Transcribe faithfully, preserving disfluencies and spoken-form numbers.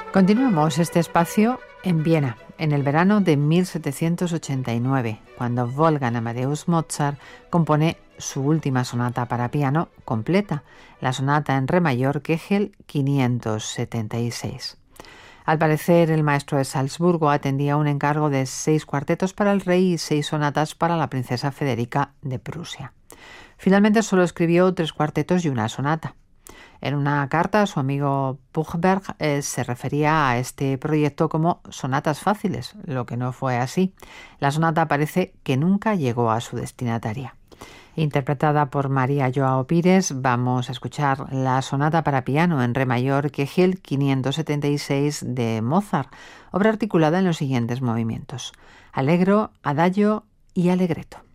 Continuamos este espacio en Viena, en el verano de mil setecientos ochenta y nueve, cuando Wolfgang Amadeus Mozart compone su última sonata para piano completa, la sonata en re mayor Kegel quinientos setenta y seis. Al parecer, el maestro de Salzburgo atendía un encargo de seis cuartetos para el rey y seis sonatas para la princesa Federica de Prusia. Finalmente solo escribió tres cuartetos y una sonata. En una carta, su amigo Puchberg eh, se refería a este proyecto como sonatas fáciles, lo que no fue así. La sonata parece que nunca llegó a su destinataria. Interpretada por María Joao Pires, vamos a escuchar la sonata para piano en re mayor Kegel quinientos setenta y seis de Mozart, obra articulada en los siguientes movimientos: allegro, adagio y allegretto.